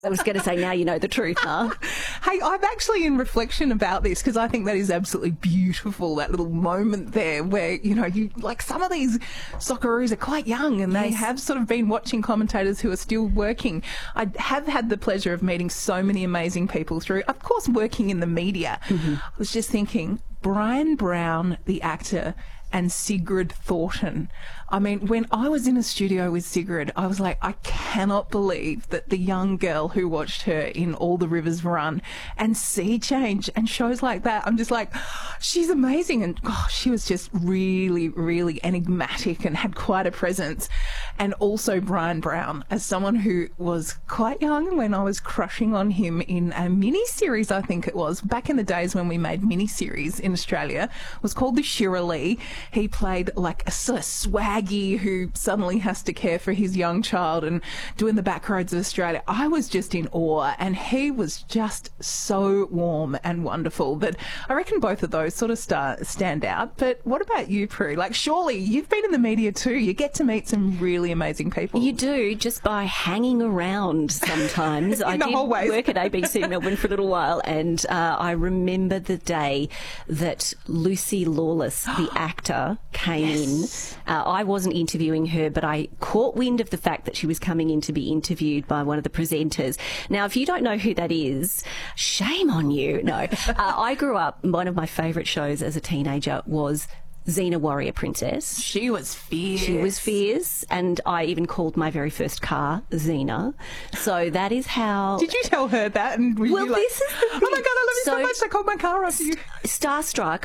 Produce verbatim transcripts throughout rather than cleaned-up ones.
I was going to say, now you know the truth, huh? Hey, I'm actually in reflection about this because I think that is absolutely beautiful, that little moment there where, you know, you like some of these Socceroos are quite young and yes. they have sort of been watching commentators who are still working. I have had the pleasure of meeting so many amazing people through, of course, working in the media. Mm-hmm. I was just thinking, Bryan Brown, the actor, and Sigrid Thornton. I mean, when I was in a studio with Sigrid, I was like, I cannot believe that the young girl who watched her in All the Rivers Run and Sea Change and shows like that, I'm just like, she's amazing. And oh, she was just really, really enigmatic and had quite a presence. And also Bryan Brown, as someone who was quite young when I was crushing on him in a mini-series, I think it was, back in the days when we made mini-series in Australia, it was called The Shirley. He played like a sort of swaggy who suddenly has to care for his young child and doing the back roads of Australia. I was just in awe, and he was just so warm and wonderful that I reckon both of those sort of star- stand out. But what about you, Prue? Like, surely you've been in the media too. You get to meet some really amazing people. You do, just by hanging around sometimes. I did work at A B C Melbourne for a little while, and uh, I remember the day that Lucy Lawless, the actor, came yes. in. Uh, I wasn't interviewing her, but I caught wind of the fact that she was coming in to be interviewed by one of the presenters. Now, if you don't know who that is, shame on you. No. uh, I grew up, one of my favourite shows as a teenager was Xena Warrior Princess. She was fierce. She was fierce, and I even called my very first car Xena. So that is how... Did you tell her that? And were well, you like, this is the thing. Oh my God, I love you so, so much. I called my car after you. Starstruck.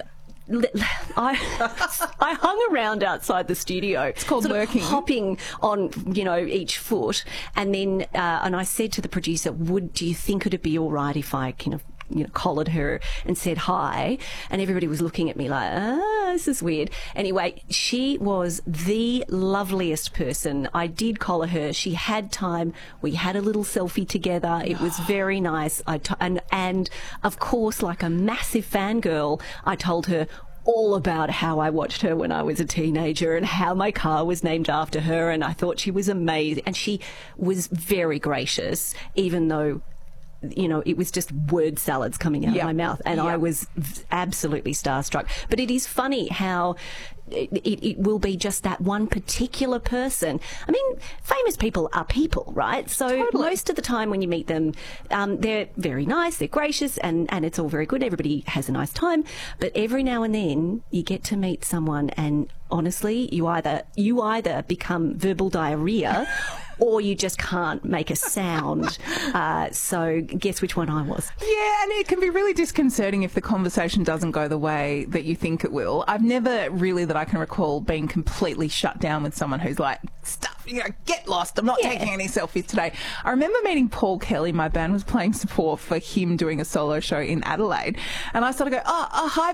I I hung around outside the studio. It's called sort working. Of hopping on, you know, each foot, and then uh, and I said to the producer, "Would do you think it'd be all right if I kind of, you know, collared her and said hi?" And everybody was looking at me like, ah, this is weird. Anyway, she was the loveliest person. I did collar her. She had time. We had a little selfie together. It was very nice. I t- and, and of course, like a massive fangirl, I told her all about how I watched her when I was a teenager and how my car was named after her, and I thought she was amazing. And she was very gracious, even though, you know, it was just word salads coming out yep. of my mouth, and yep. I was absolutely starstruck. But it is funny how it, it, it will be just that one particular person. I mean, famous people are people, right? So totally. Most of the time when you meet them, um, they're very nice, they're gracious, and, and it's all very good. Everybody has a nice time. But every now and then you get to meet someone, and honestly, you either you either become verbal diarrhea or you just can't make a sound. Uh, so guess which one I was. Yeah, and it can be really disconcerting if the conversation doesn't go the way that you think it will. I've never really, that I can recall, being completely shut down with someone who's like, stuff, you know, get lost. I'm not yeah. taking any selfies today. I remember meeting Paul Kelly. My band was playing support for him doing a solo show in Adelaide. And I sort of go, oh, oh hi,